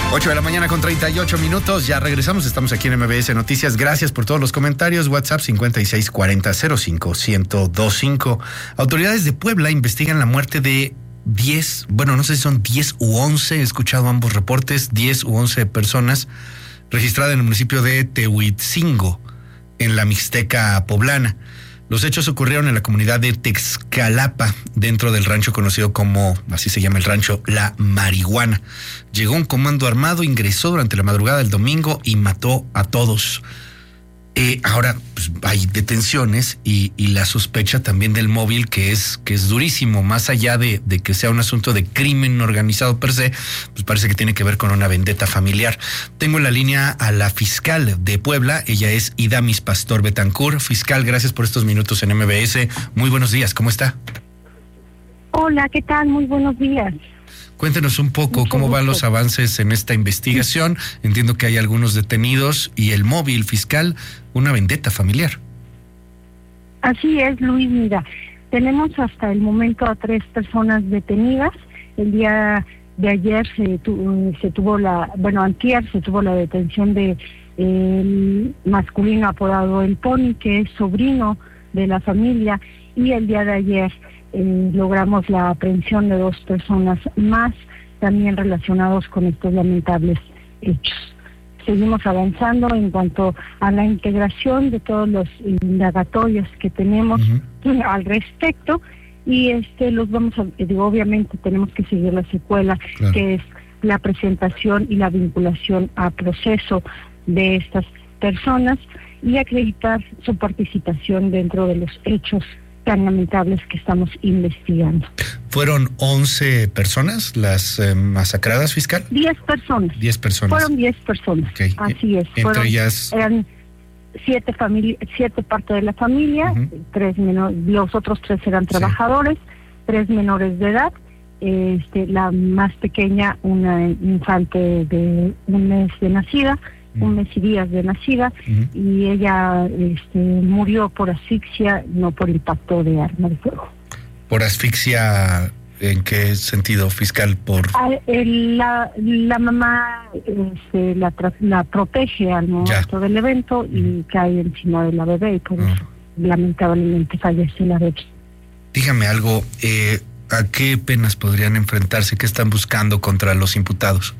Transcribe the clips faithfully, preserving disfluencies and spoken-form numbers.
ocho de la mañana con treinta y ocho minutos, ya regresamos, estamos aquí en M B S Noticias, gracias por todos los comentarios, WhatsApp cincuenta y seis cuarenta cero cinco ciento veinticinco. Autoridades de Puebla investigan la muerte de diez, bueno, no sé si son diez u once, he escuchado ambos reportes, diez u once personas registradas en el municipio de Tehuitzingo, en la Mixteca poblana. Los hechos ocurrieron en la comunidad de Texcalapa, dentro del rancho conocido como, así se llama el rancho, La Marihuana. Llegó un comando armado, ingresó durante la madrugada del domingo y mató a todos. Eh, ahora pues, hay detenciones y, y la sospecha también del móvil, que es que es durísimo, más allá de, de que sea un asunto de crimen organizado per se, pues parece que tiene que ver con una vendetta familiar. Tengo en la línea a la fiscal de Puebla, ella es Idamis Pastor Betancur. Fiscal, gracias por estos minutos en M B S. Muy buenos días, ¿cómo está? Hola, ¿qué tal? Muy buenos días. Cuéntenos un poco Mucho cómo gusto. van los avances en esta investigación. Entiendo que hay algunos detenidos y el móvil, fiscal, una vendetta familiar. Así es, Luis, mira, tenemos hasta el momento a tres personas detenidas. El día de ayer se, tu, se tuvo la, bueno, antier se tuvo la detención de el masculino apodado El Pony, que es sobrino de la familia, y el día de ayer Eh, logramos la aprehensión de dos personas más, también relacionados con estos lamentables hechos. Seguimos avanzando en cuanto a la integración de todos los indagatorios que tenemos uh-huh. al respecto, y este los vamos a, digo, obviamente tenemos que seguir la secuela, claro, que es la presentación y la vinculación a proceso de estas personas y acreditar su participación dentro de los hechos tan lamentables que estamos investigando. ¿Fueron once personas las eh, masacradas, fiscal? diez personas. diez personas. Fueron diez personas. Okay. Así es. Entre Fueron, ellas... Eran siete familias, siete parte de la familia, uh-huh. tres menores, los otros tres eran trabajadores, sí. tres menores de edad, este, la más pequeña, una infante de un mes de nacida, un mes y días de nacida, uh-huh. y ella este, murió por asfixia, no por impacto de arma de fuego. ¿Por asfixia en qué sentido, fiscal? Por ah, el, la, la mamá este, la, la protege al momento ya. del evento uh-huh. y cae encima de la bebé, y por uh-huh. eso lamentablemente fallece la bebé. Dígame algo, eh, ¿a qué penas podrían enfrentarse? ¿Qué están buscando contra los imputados?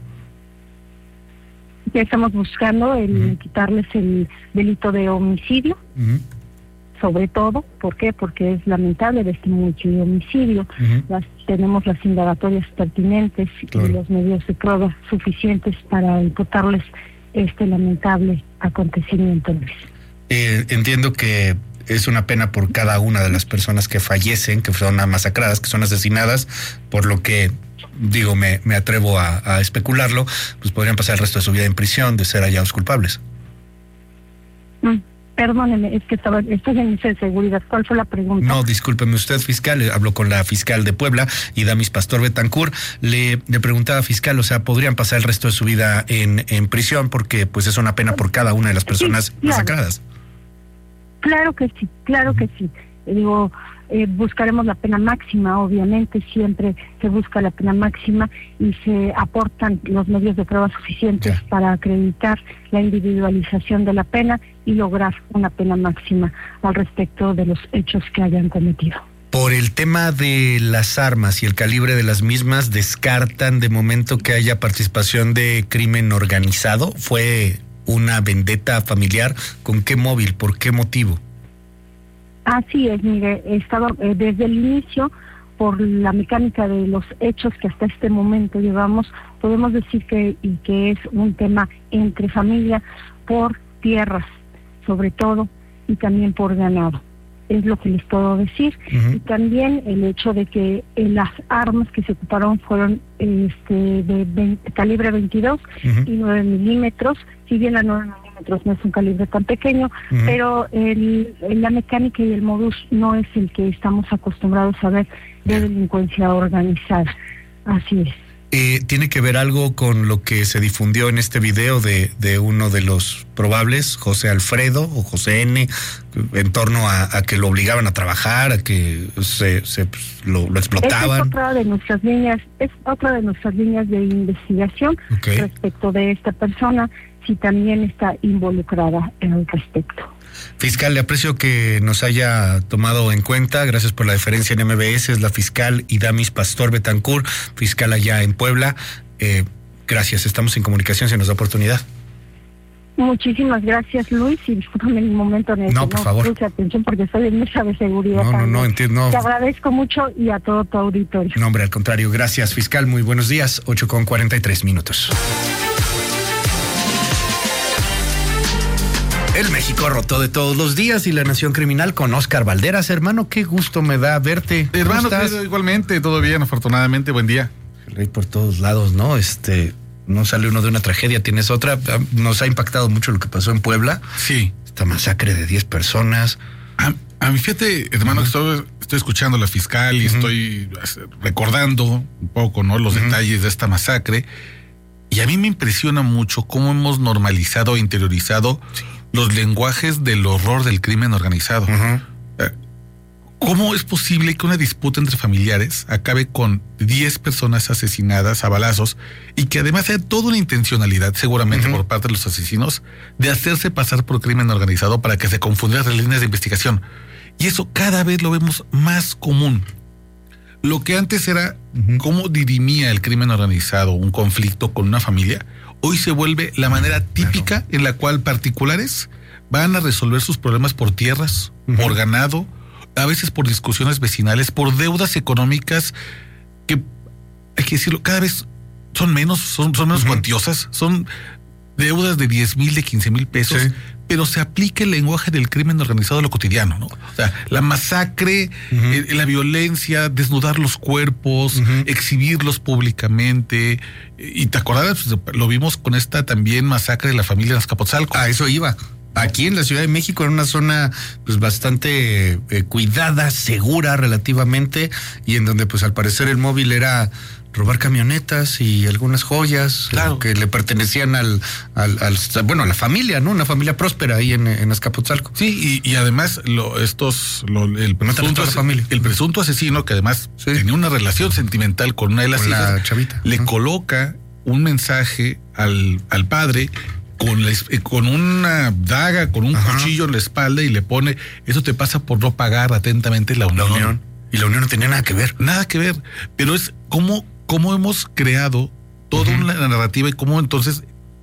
Ya estamos buscando el uh-huh. quitarles el delito de homicidio, uh-huh. sobre todo, ¿por qué? Porque es lamentable de este multihomicidio. Uh-huh. Las, tenemos las indagatorias pertinentes claro. y los medios de prueba suficientes para imputarles este lamentable acontecimiento, Luis. Eh, entiendo que es una pena por cada una de las personas que fallecen, que son masacradas, que son asesinadas, por lo que... digo, me, me atrevo a, a especularlo, pues podrían pasar el resto de su vida en prisión de ser hallados culpables. Mm, perdóneme, es que estaba, estoy en de seguridad. ¿Cuál fue la pregunta? No, discúlpeme usted, fiscal, hablo con la fiscal de Puebla, Idamis Pastor Betancur. Le, le preguntaba, fiscal, o sea, podrían pasar el resto de su vida en, en prisión porque pues es una pena por cada una de las personas sí, claro. masacradas. Claro que sí, claro uh-huh. que sí. Digo, eh, buscaremos la pena máxima, obviamente, siempre se busca la pena máxima y se aportan los medios de prueba suficientes yeah. para acreditar la individualización de la pena y lograr una pena máxima al respecto de los hechos que hayan cometido. Por el tema de las armas y el calibre de las mismas, ¿descartan de momento que haya participación de crimen organizado? ¿Fue una vendetta familiar? ¿Con qué móvil? ¿Por qué motivo? Así es, mire, estaba eh, desde el inicio, por la mecánica de los hechos que hasta este momento llevamos, podemos decir que, y que es un tema entre familia por tierras, sobre todo, y también por ganado. Es lo que les puedo decir. Uh-huh. Y también el hecho de que eh, las armas que se ocuparon fueron este, de veinte, calibre veintidós uh-huh. y nueve milímetros, si bien la nueve milímetros no es un calibre tan pequeño, uh-huh. pero el, la mecánica y el modus no es el que estamos acostumbrados a ver de delincuencia organizada. Así es. Eh, ¿Tiene que ver algo con lo que se difundió en este video de, de uno de los probables, José Alfredo o José N, en torno a, a que lo obligaban a trabajar, a que se, se pues, lo, lo explotaban? Esa es otra de nuestras líneas, es otra de nuestras líneas de investigación. Okay. Respecto de esta persona, si también está involucrada en el respecto. Fiscal, le aprecio que nos haya tomado en cuenta. Gracias por la deferencia en M B S. Es la fiscal Idamis Pastor Betancourt, fiscal allá en Puebla. Eh, gracias, estamos en comunicación, se nos da oportunidad. Muchísimas gracias, Luis, y discúlpame el momento en el no, que por no favor. puse atención porque estoy en mesa de seguridad. No, no, no, entiendo. Te agradezco mucho y a todo tu auditorio. No, hombre, al contrario. Gracias, fiscal. Muy buenos días. ocho con cuarenta y tres minutos. El México roto de todos los días y la Nación Criminal con Oscar Valderas. Hermano, qué gusto me da verte. Hermano, querido, igualmente, todo bien, afortunadamente, buen día. El rey por todos lados, ¿no? Este, no sale uno de una tragedia, tienes otra. Nos ha impactado mucho lo que pasó en Puebla. Sí. Esta masacre de diez personas. A, a mí, fíjate, hermano, uh-huh. que estoy, estoy escuchando a la fiscal y uh-huh. estoy recordando un poco, ¿no? Los uh-huh. detalles de esta masacre. Y a mí me impresiona mucho cómo hemos normalizado e interiorizado sí. los lenguajes del horror del crimen organizado. Uh-huh. ¿Cómo es posible que una disputa entre familiares acabe con diez personas asesinadas a balazos y que además haya toda una intencionalidad, seguramente uh-huh. por parte de los asesinos, de hacerse pasar por crimen organizado para que se confundieran las líneas de investigación? Y eso cada vez lo vemos más común. Lo que antes era uh-huh. cómo dirimía el crimen organizado un conflicto con una familia, hoy se vuelve la manera típica claro. en la cual particulares van a resolver sus problemas por tierras, uh-huh. por ganado, a veces por discusiones vecinales, por deudas económicas que, hay que decirlo, cada vez son menos, son, son menos uh-huh. cuantiosas, son deudas de diez mil, de quince mil pesos, sí. pero se aplica el lenguaje del crimen organizado a lo cotidiano, ¿no? O sea, la masacre, uh-huh. eh, la violencia, desnudar los cuerpos, uh-huh. exhibirlos públicamente. Y te acordarás, pues, lo vimos con esta también masacre de la familia de Azcapotzalco. A eso iba. Aquí en la Ciudad de México, en una zona pues bastante eh, cuidada, segura relativamente, y en donde pues al parecer el móvil era robar camionetas y algunas joyas claro. que le pertenecían al, al, al, bueno, a la familia, ¿no? Una familia próspera ahí en, en Azcapotzalco. Sí, y, y además lo, estos, lo, el, presunto, la familia. el presunto asesino, que además sí. tenía una relación sentimental con una de las con hijas, la chavita. le uh-huh. coloca un mensaje al, al padre con, la, con una daga, con un uh-huh. cuchillo en la espalda y le pone, eso te pasa por no pagar atentamente la unión. La unión. Y la unión no tenía nada que ver. Nada que ver, pero es como cómo hemos creado toda uh-huh. una narrativa y cómo entonces,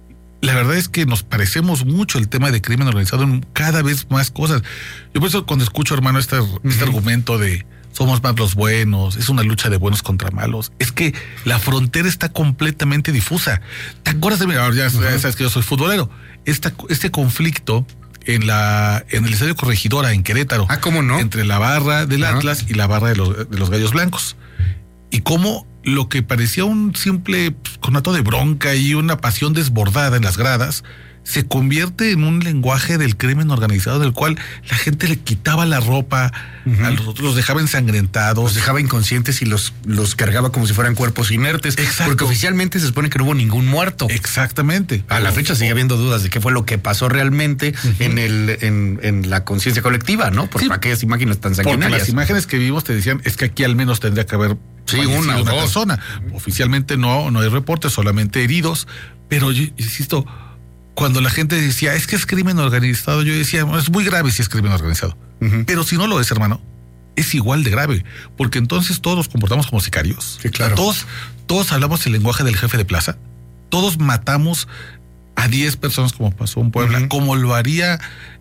la verdad es que nos parecemos mucho el tema de crimen organizado en cada vez más cosas. Yo por eso cuando escucho, hermano, este, uh-huh. este argumento de somos más los buenos, es una lucha de buenos contra malos, es que la frontera está completamente difusa. ¿Te acuerdas de mí? Ahora ya, uh-huh. ya sabes que yo soy futbolero. Esta, este conflicto en la en el estadio Corregidora, en Querétaro. Ah, ¿cómo no? Entre la barra del uh-huh. Atlas y la barra de los, de los Gallos Blancos. Y cómo lo que parecía un simple pues, conato de bronca y una pasión desbordada en las gradas, se convierte en un lenguaje del crimen organizado del cual la gente le quitaba la ropa, uh-huh. a los otros los dejaba ensangrentados. Los dejaba inconscientes y los, los cargaba como si fueran cuerpos inertes. Exacto. Porque oficialmente se supone que no hubo ningún muerto. Exactamente. A la fecha sigue habiendo dudas de qué fue lo que pasó realmente uh-huh. en el en, en la conciencia colectiva, ¿no? Por sí. aquellas imágenes tan sanguinarias. Porque las imágenes que vimos te decían, es que aquí al menos tendría que haber sí, una, una dos. persona. Oficialmente no, no hay reportes, solamente heridos. Pero yo insisto, cuando la gente decía, es que es crimen organizado, yo decía, es muy grave si es crimen organizado. Uh-huh. Pero si no lo es, hermano, es igual de grave, porque entonces todos nos comportamos como sicarios. Sí, claro. Todos, todos hablamos el lenguaje del jefe de plaza, todos matamos a diez personas como pasó en Puebla, uh-huh. como lo haría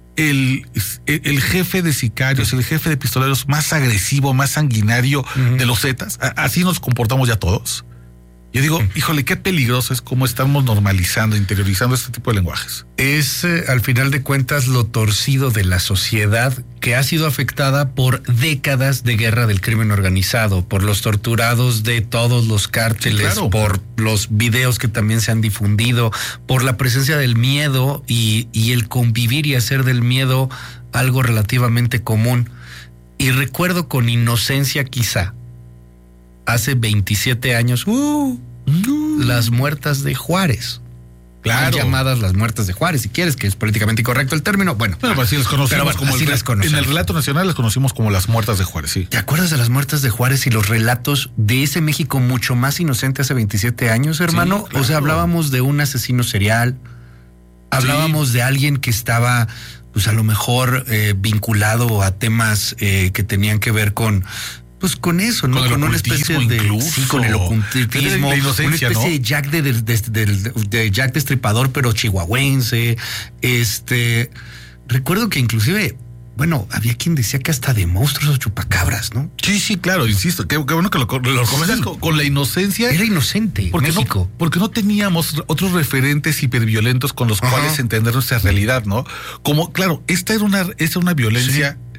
el, el, el jefe de sicarios, el jefe de pistoleros más agresivo, más sanguinario uh-huh. de los Zetas. Así nos comportamos ya todos. Yo digo, híjole, qué peligroso es cómo estamos normalizando, interiorizando este tipo de lenguajes. Es, eh, al final de cuentas, lo torcido de la sociedad que ha sido afectada por décadas de guerra del crimen organizado, por los torturados de todos los cárteles, sí, claro. por los videos que también se han difundido, por la presencia del miedo y, y el convivir y hacer del miedo algo relativamente común. Y recuerdo con inocencia quizá, hace veintisiete años, uh, No. Las muertas de Juárez. Claro. Llamadas las muertas de Juárez, si quieres, que es políticamente incorrecto el término. Bueno, pero así las conocimos pero, como así el, las conocemos. En el relato nacional las conocimos como las muertas de Juárez, sí. ¿Te acuerdas de las muertas de Juárez y los relatos de ese México mucho más inocente hace veintisiete años, hermano? Sí, claro. O sea, hablábamos de un asesino serial, hablábamos sí. de alguien que estaba, pues a lo mejor eh, vinculado a temas eh, que tenían que ver con... Pues con eso, ¿no? Con, con una especie de... Incluso. Sí, con el ocultismo. La inocencia, una especie ¿no? de Jack de, de, de, de, de Jack Destripador, pero chihuahuense. Este... Recuerdo que inclusive... Bueno, había quien decía que hasta de monstruos o chupacabras, ¿no? Sí, sí, claro, insisto. Qué, qué bueno que lo, lo comentas sí. con, con la inocencia. Era inocente, porque México. No, porque no teníamos otros referentes hiperviolentos con los Ajá. cuales entender nuestra realidad, ¿no? Como, claro, esta era una, esta era una violencia... Sí.